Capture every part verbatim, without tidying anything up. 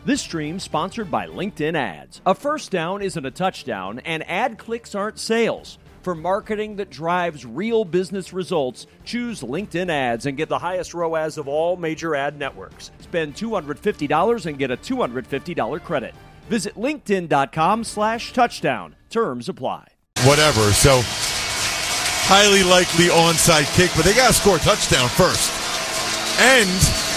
This stream sponsored by LinkedIn Ads. A first down isn't a touchdown, and ad clicks aren't sales. For marketing that drives real business results, choose LinkedIn Ads and get the highest R O A S of all major ad networks. Spend two hundred fifty dollars and get a two hundred fifty dollars credit. Visit linkedin.com slash touchdown. Terms apply. Whatever, so highly likely onside kick, but they got to score a touchdown first. And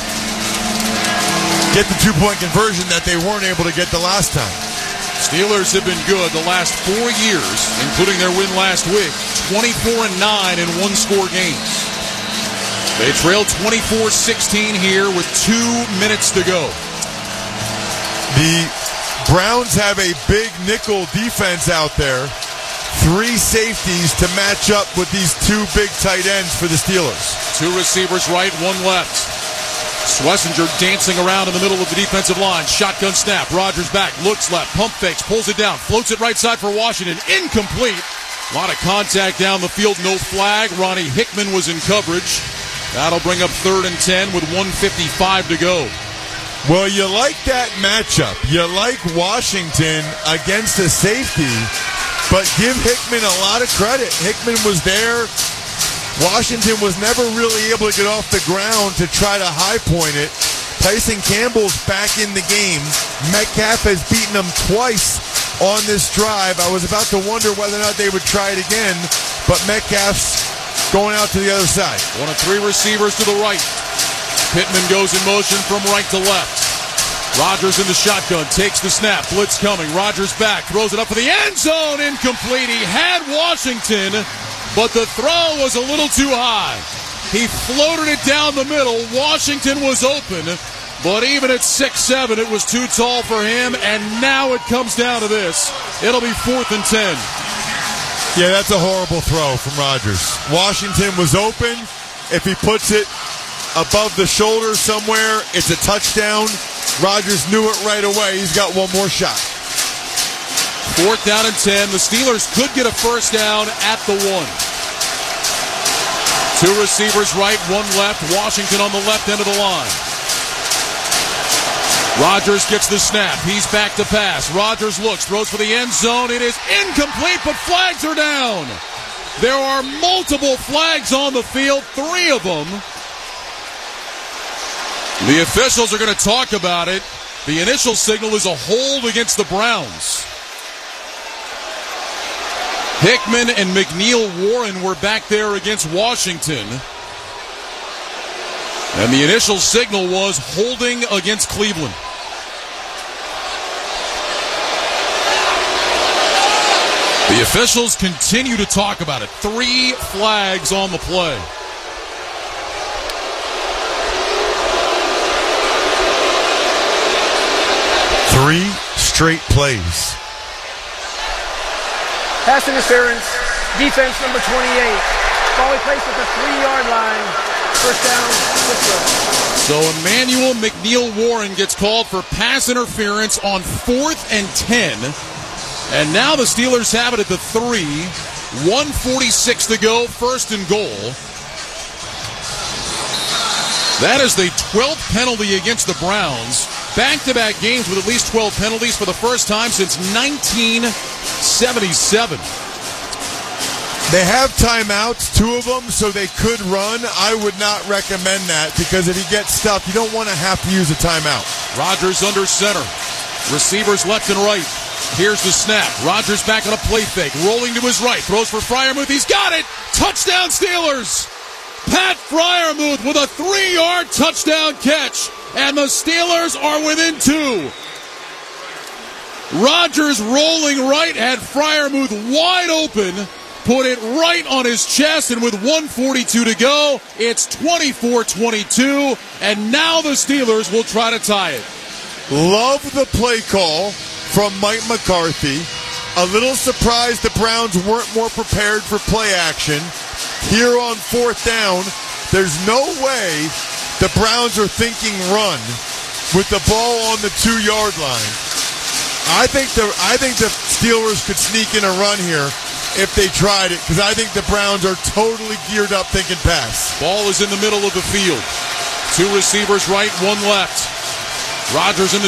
get the two-point conversion that they weren't able to get the last time. Steelers have been good the last four years, including their win last week, twenty-four and nine in one-score games. They trail twenty-four sixteen here with two minutes to go. The Browns have a big nickel defense out there. Three safeties to match up with these two big tight ends for the Steelers. Two receivers right, one left. Schlesinger dancing around in the middle of the defensive line. Shotgun snap. Rodgers back. Looks left. Pump fakes. Pulls it down. Floats it right side for Washington. Incomplete. A lot of contact down the field. No flag. Ronnie Hickman was in coverage. That'll bring up third and ten with one fifty-five to go. Well, you like that matchup. You like Washington against a safety, but give Hickman a lot of credit. Hickman was there. Washington was never really able to get off the ground to try to high point it. Tyson Campbell's back in the game. Metcalf has beaten him twice on this drive. I was about to wonder whether or not they would try it again, but Metcalf's going out to the other side. One of three receivers to the right. Pittman goes in motion from right to left. Rodgers in the shotgun, takes the snap, blitz coming. Rodgers back, throws it up for the end zone, incomplete. He had Washington, but the throw was a little too high. He floated it down the middle. Washington was open, but even at six seven, it was too tall for him, and now it comes down to this. It'll be fourth and ten. Yeah, that's a horrible throw from Rodgers. Washington was open. If he puts it above the shoulder somewhere, it's a touchdown. Rodgers knew it right away. He's got one more shot. Fourth down and ten. The Steelers could get a first down at the one. Two receivers right, one left. Washington on the left end of the line. Rodgers gets the snap. He's back to pass. Rodgers looks, throws for the end zone. It is incomplete, but flags are down. There are multiple flags on the field, three of them. The officials are going to talk about it. The initial signal is a hold against the Browns. Hickman and McNeil Warren were back there against Washington. And the initial signal was holding against Cleveland. The officials continue to talk about it. Three flags on the play. Three straight plays. Pass interference, defense number twenty-eight. Ball he placed at the three-yard line. First down, Pittsburgh. So Emmanuel McNeil Warren gets called for pass interference on fourth and ten. And now the Steelers have it at the three. one forty-six to go, first and goal. That is the twelfth penalty against the Browns. Back-to-back games with at least twelve penalties for the first time since nineteen seventy-seven. They have timeouts, two of them, so they could run. I would not recommend that because if he gets stuffed, you don't want to have to use a timeout. Rodgers under center. Receivers left and right. Here's the snap. Rodgers back on a play fake. Rolling to his right. Throws for Freiermuth. He's got it. Touchdown Steelers. Pat Freiermuth with a three-yard touchdown catch. And the Steelers are within two. Rodgers rolling right, had Freiermuth wide open, put it right on his chest, and with one forty-two to go, it's twenty-four twenty-two, and now the Steelers will try to tie it. Love the play call from Mike McCarthy. A little surprised the Browns weren't more prepared for play action. Here on fourth down, there's no way the Browns are thinking run with the ball on the two-yard line. I think the I think the Steelers could sneak in a run here if they tried it, because I think the Browns are totally geared up thinking pass. Ball is in the middle of the field. Two receivers right, one left. Rodgers in the